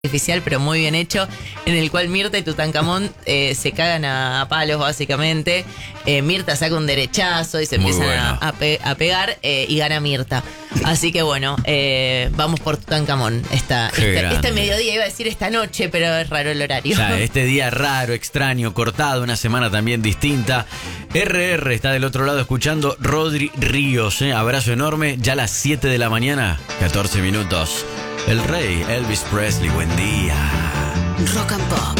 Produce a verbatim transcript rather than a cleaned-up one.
artificial, pero muy bien hecho, en el cual Mirta y Tutankamón eh, se cagan a, a palos, básicamente. Eh, Mirta saca un derechazo y se Muy empiezan bueno. a, a pe- a pegar eh, y gana Mirta. Así que bueno, eh, vamos por Tutankamón. Esta, Qué esta- grande. este mediodía, iba a decir esta noche, pero es raro el horario. Ya, este día raro, extraño, cortado, una semana también distinta. R R está del otro lado escuchando. Rodri Ríos, ¿eh? Abrazo enorme. Ya a las siete de la mañana, catorce minutos. El rey Elvis Presley, buen día. Rock and Pop.